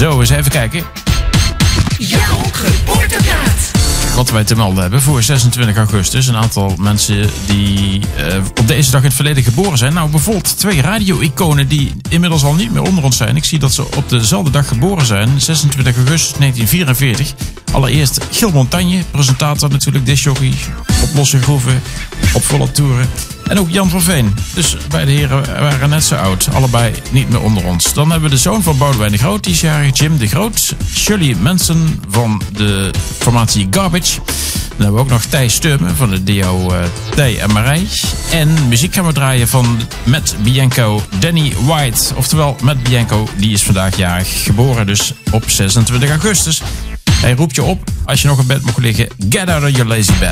Zo, eens even kijken. Jouw geboorteplaat. Wat wij te melden hebben voor 26 augustus. Een aantal mensen die op deze dag in het verleden geboren zijn. Nou, bijvoorbeeld 2 radio-iconen die inmiddels al niet meer onder ons zijn. Ik zie dat ze op dezelfde dag geboren zijn. 26 augustus 1944. Allereerst Gil Montagne, presentator natuurlijk, discjockey. Op losse groeven, op volle toeren. En ook Jan van Veen. Dus beide heren waren net zo oud. Allebei niet meer onder ons. Dan hebben we de zoon van Boudewijn de Groot. Die is jarig, Jim de Groot. Shirley Manson van de formatie Garbage. Dan hebben we ook nog Thijs Steurmen van de duo Thij en Marij. En muziek gaan we draaien van Matt Bianco, Danny White. Oftewel, Matt Bianco, die is vandaag jarig. Geboren dus op 26 augustus. Hij roept je op, als je nog in bed mag liggen, get out of your lazy bed.